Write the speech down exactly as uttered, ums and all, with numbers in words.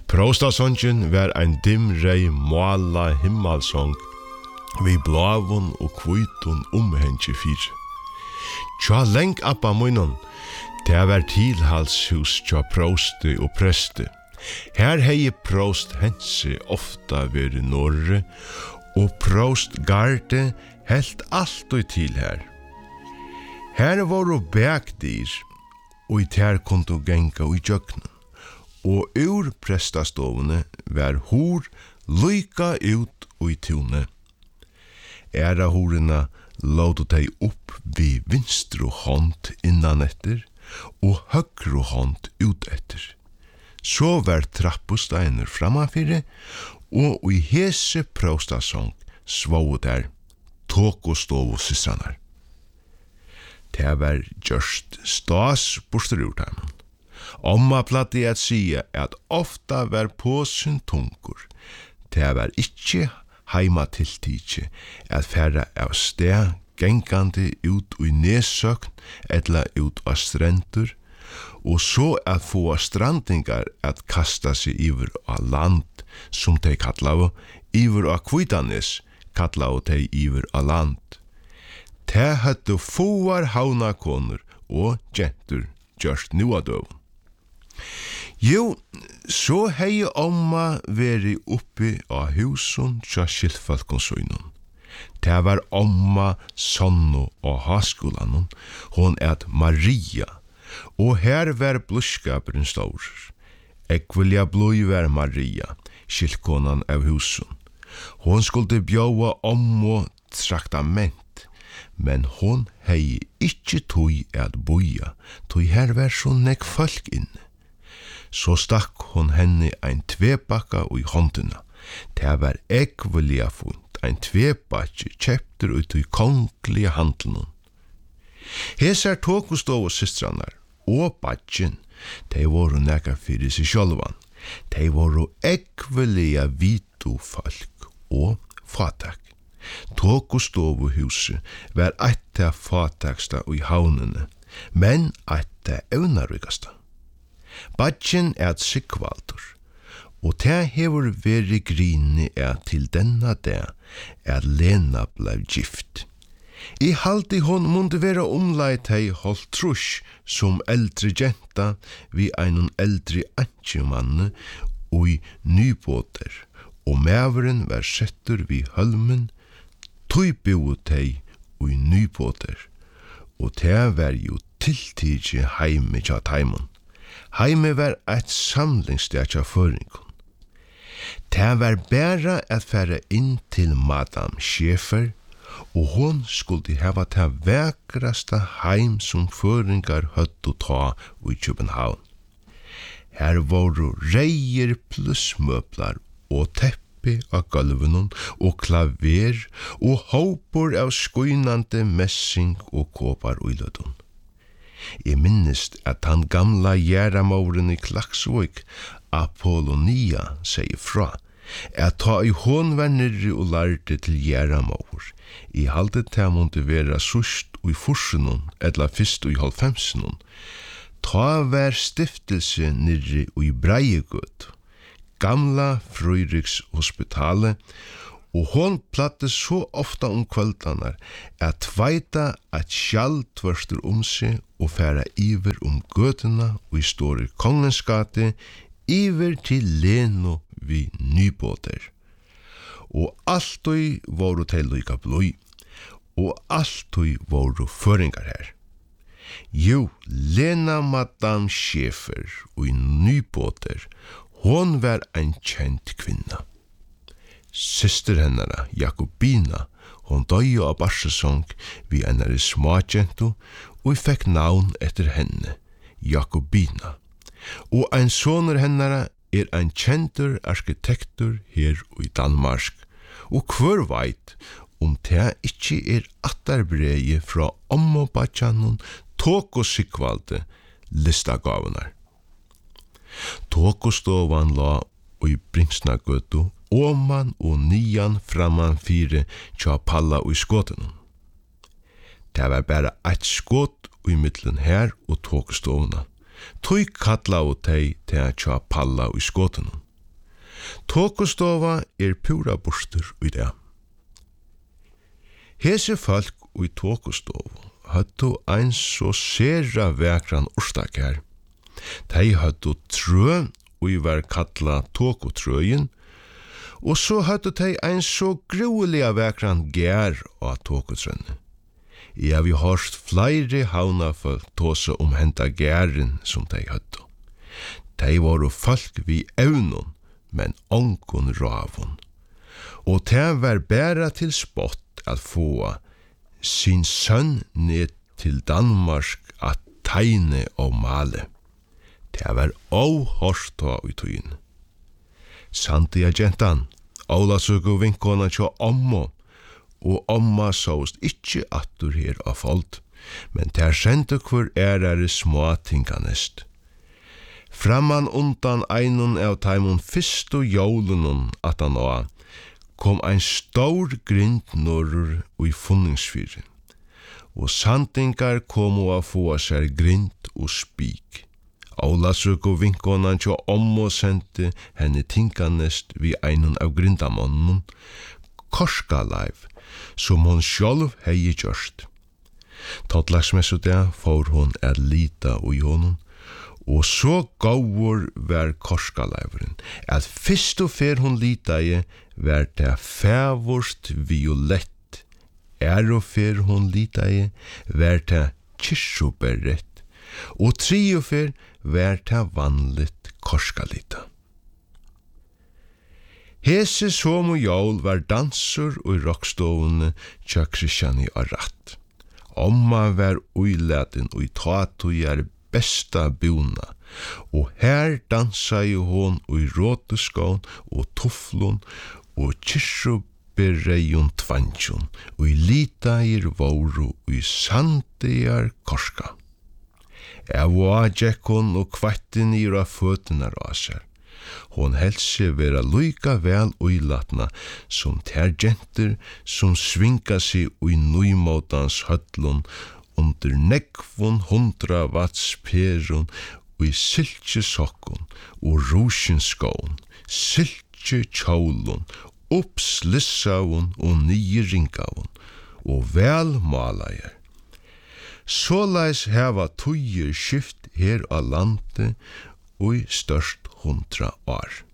Próstasongen var ein dimrei måla himmalsong vi blavun og kvitun umhengi fyr. Tja lenk appa munnen, det var tilhalshus tja prósti og presti. Her hei próst hensi ofta veri norre, og próst garde helt alt og til her. Her voru begdyr, og i ter kundu genga i jøkna, og ur prestastovene var hor lyka ut og i tune. Æra horina låtu dei opp vi vinstru hånd innan etter, og høgru hånd ut etter. Så var trappusteiner framafyrir, og i hese próstasong svau der tokostovu systranar. Det var gjørst stas bostur ur tæmen. Omma platti at sia at ofta var påsen tungur. Det var ikkje heima tiltidje at færa av sted gengande ut i nesøkn etla ut av strendur, og så at få strandingar at kasta seg iver av land, som de kallau, iver av Kvítanes, kallau de iver av land. Te høttu fåar haunakonur og gentur gjørst nua døvun. Jo, så hei omma veri uppi av husun tja skilfalkon søynun. Det var omma sonnu og haskolanun, hon et Maria, og her var bluskapen stor. Ekvilja blui var Maria, skilkonan av husun. Hon skulle bjóa ommo traktament, men hon hei ikkje tøy at boja, tøy her var så nek folk inne. Så stakk hon henne ein tvebakka i hånduna. Det var ekvilja funt, ein tvebakki kjeptur ut i konglige handlunum. Hesar tokustovu systranar og bakkin, de voru neka fyrir sig sjálvan. De voru ekvilja vitu folk og fatak. Tokustovuhuset var eitt av fataksta i haunene, men eitt av evnarvikasta. Badjen er sikvaldur, og det hever veri grini er til denna dag er Lena blei gift. I haldi hon munde vera umleit hei holdt trus som eldre jenta vi einun eldre antjumanne og i nybåter, og mæveren var settur vi hølmen, tøy bjau tei og i nybåter, og det var jo tiltidje heime tja taimon. Heime var eit samlingssted tja føringon. Det var bæra at færa inn til Madame Schäfer, og hon skulle hava ta vekrasta heim som føringar høttu ta i København. Her voru reier pluss møblar og teppi av gulvunum og klaver og hópur av skuinande messing og kopar uilødun. Jeg minnest at han gamla gjeramauren i Klaksvik, Apollonia, sier fra, at ta i hon var nirri og lærte til gjeramaur. I halde ta måtte vera sust og i fursenun, etla fyrst og i halvfemsenun. Ta var stiftelse nirri og i Breiegøt, gamla Frøyriks hospitalet, og hon platte så ofta om kvöldanar at tveita at sjall tvørstur om seg og færa iver om gøtena og i store Kongensgate iver til Leno vi nybåter. Og alltoi voru til lyka bløy, og alltoi voru føringar her. Jo, Lena Madame Schäfer og i nybåter, hon var ein kjent kvinna. Syster hennara, Jakobina, hon døy av barsesong vi ennare småkjentu, og vi fekk navn etter henne, Jakobina. Og ein soner hennara er ein kjentur arkitektur her i Danmark, og hver veit om det ikkje er attarbreie fra ommobadjanun tåk og sikvalde listagavunar. Tåkostovan la i Bringsnagøtu, oman og nian framan fire tja palla og i skåten. Det var bare eit skåt i middelen her og tåkostovna. Tøy kalla og tei til tja palla og i skåten. Tåkostova er pura borster i det. Hese folk i tåkostovu hadde ein så sera vekran orstakar. De hadde trø og var kalla tåkotrøyen, og så hadde de ein så gruelige vekran gær av tåkotrøyene. Jeg har hørt flere havnafolk tåse om henta gæren som de hadde. De var folk vi evnon, men onkon ravon. Og det var bæra til spott at få sin sønn ned til Danmark at tegne og male. Det var óhørt ta i tøyen. Santi agentan, Ólasøku vinkona tjå ommo, og omma såst ikkje attur her av folk, men der sendte hver ærare småtinganest. Framman undan einun av taimon fyrstu jólunun at han á, kom ein stor grind norrur og i funningsfyrir, og sandingar komu a få seg grind og spik. Ólasøku vinkonan tjå ommo sendte henne tinganest vi einun av grindamonnun, Korskaleif, som hon sjálv hei gjørst. Tottlagsmessu det får hon er lita ui honum, og så gaur var Korskaleiveren, at fyrst og fer hon litaie var det fævorst violett, er og fer hon litaie var det kirsubærrett, og tri og fer var det vanligt korskalita. Hese som og jól var dansur og rockstovene tja Kristiani og ratt. Omma var uiladen og i tatujar besta buna, og her dansa jo hon og i råteskån og tufflun og kirsubærreion tvansjon og i litair voru og i sandiar korska. Jeg var jekkon og kvattin i ra føtene raser. Hon helse vera luika vel uilatna som ter jenter som svinga seg ui nuimotans høllun under nekvun hundra watts perun ui siltje sokkun og rusjenskån, siltje tjólun, uppslissaun og nye ringavun og vel malager. Såleis heva tøyer skift her av landet og i størst hundra år.